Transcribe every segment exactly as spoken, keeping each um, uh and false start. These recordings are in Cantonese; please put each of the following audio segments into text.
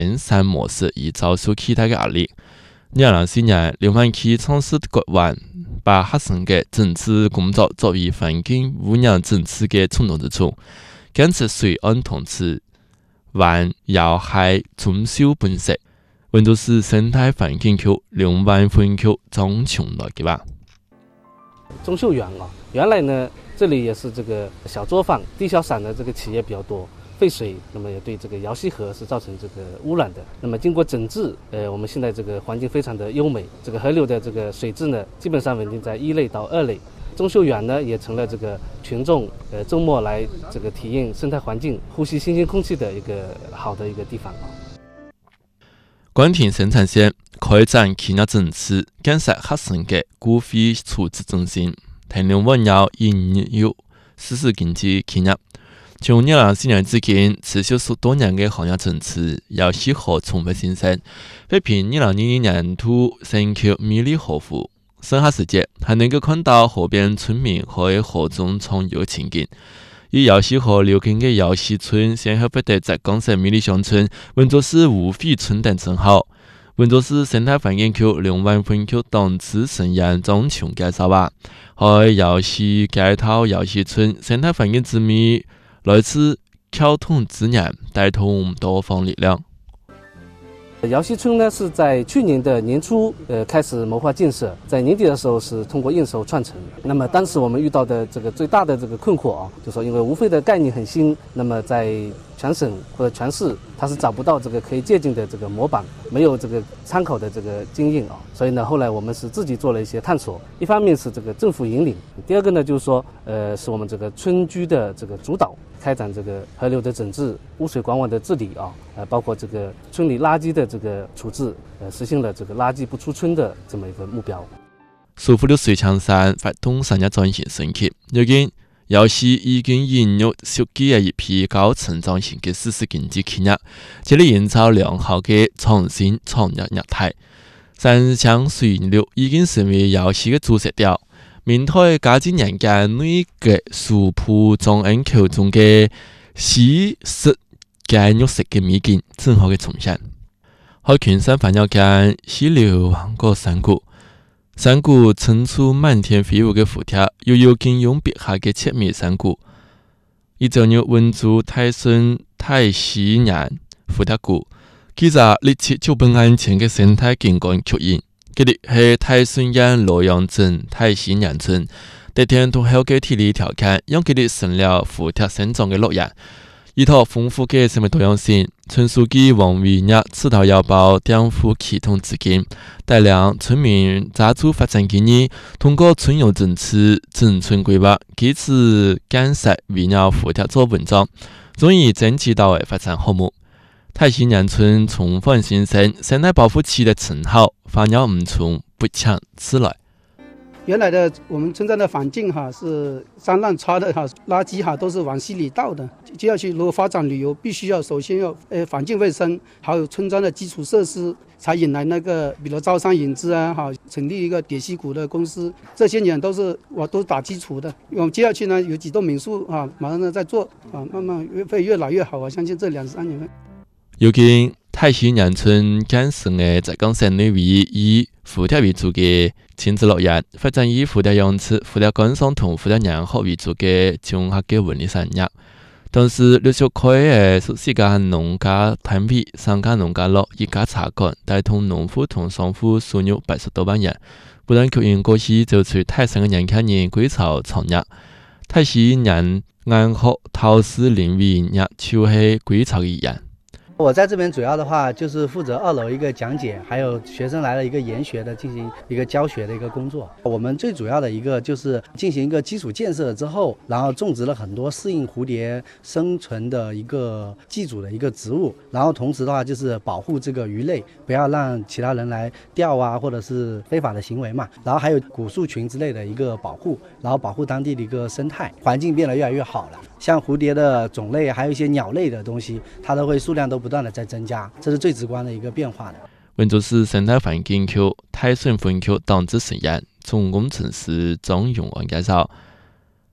生产模式而遭受其他嘅压力。二零零四年，硫磺區嘗試割彎，把核心嘅整治工作作為環境污染整治嘅衝動之處，堅持水岸同治灣要害中小本色，溫州市生態環境局兩萬分局張瓊來嘅吧。 中秀園啊，原來呢，這裡也是這個小作坊、地小散的這個企業比較多。廢水，那麼也對這個瑤溪河是造成這個污染的。那麼經過整治，呃，我們現在這個環境非常的優美，這個河流的這個水質呢，基本上穩定在一類到二類。中秀園呢，也成了這個群眾呃周末來這個體驗生態環境、呼吸新鮮空氣的一個好的一個地方啊。 關田生產線開展企業整治，建設核心嘅股費處置中心，提供穩要引誘實施經濟企業。從二零零四年至今，持續數多年嘅行業整治，瑤溪河重回新生。比拼二零二二年度升級美麗河湖，剩下時節還能夠看到河邊村民喺河中暢遊情景。以瑤溪河流經嘅瑤溪村，先後獲得浙江省美麗鄉村、溫州市無廢村等稱號。溫州市生態環境局兩萬分局黨支成員張瓊介紹話，喺瑤溪街頭瑤溪村生態環境之美。來自溝通資源，帶動多方力量。 瑤溪村呢是在去年的年初，呃開始謀劃建設，在年底的時候是通過驗收創成。那麼當時我們遇到的這個最大的這個困惑啊，就說因為無廢的概念很新，那麼在全省或者全市，它是找不到這個可以借鑑的這個模板，沒有這個參考的這個經驗啊。所以呢，後來我們是自己做了一些探索。一方面是這個政府引領，第二個呢就是說，呃，是我們這個村居的這個主導。開展這個河流的整治、污水管網的治理啊，呃，包括這個村裏垃圾的這個處置，呃，實現了這個垃圾不出村的這麼一個目標。 蘇富的水槍山發動產業轉型升級，如今瑤溪已經引入設計一批高成長型嘅實施經濟企業，致力營造良好嘅創新創業業態。三江水流已經成為瑤溪嘅主色調。明代嘉靖年間內閣蘇浦莊恩口中嘅西式間玉石嘅美景，正好嘅重現。喺群山環繞間，溪流橫過山谷，山谷層出滿天飛舞嘅蝴蝶，又有金庸筆下嘅切面山谷。依照入溫州泰順太溪岩蝴蝶谷，記載歷次九百年前嘅生態景觀曲線。佢哋係泰順縣洛陽鎮太溪岩村，得天同後嘅地理條件，讓佢哋成了蝴蝶生長嘅樂園。依託豐富嘅生物多樣性，村書記王維業此頭要報顛覆系統資金，帶領村民抓住發展經驗，通過村遊整治、整村規劃，基礎建設圍繞蝴蝶做文章，終於整體到位發展項目。太溪岩村重返新生，生態保護區的稱號反而唔從不請自來。 原來的我們村莊的環境哈是山浪差的哈，垃圾哈都是往溪裏倒的。接下去如果發展旅遊，必須要首先要呃環境衛生，還有村莊的基礎設施，才引來那個比如招商引資啊，哈，成立一個蝶溪谷的公司，這些年都是我都打基礎的。我們接下去呢有幾棟民宿啊，馬上呢在做啊，慢慢會越來越好。我相信這兩三年。 如今太溪岩村建成嘅浙江省內唯一以蝴蝶為主嘅親子樂園，發展以蝴蝶養殖、蝴蝶觀賞同蝴蝶養學為主嘅綜合嘅文理產業。同時陸續開嘅數四家農家攤位、三家農家樂、一家茶館，帶動農戶同商戶收入八十多萬元。不但吸引過去走出泰山嘅年輕人歸巢創業，太溪岩愛好陶瓷領域也就係歸巢一樣。 我在這邊主要的話就是負責二樓一個講解，還有學生來了一個研學的進行一個教學的一個工作。我們最主要的一個就是進行一個基礎建設之後，然後種植了很多適應蝴蝶生存的一個寄主的一個植物，然後同時的話就是保護這個魚類，不要讓其他人來釣啊或者是非法的行為嘛。然後還有古樹群之類的一個保護，然後保護當地的一個生態環境變得越來越好了。像蝴蝶的種類，還有一些鳥類的東西，它都會數量都不斷的在增加，這是最直觀的一個變化的。 溫州市生態環境局泰順分局黨支成員總工程師張永安介紹，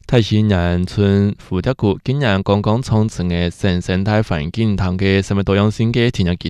太西南村福德谷今年刚刚从整个生生态环境同嘅生物多样性嘅体验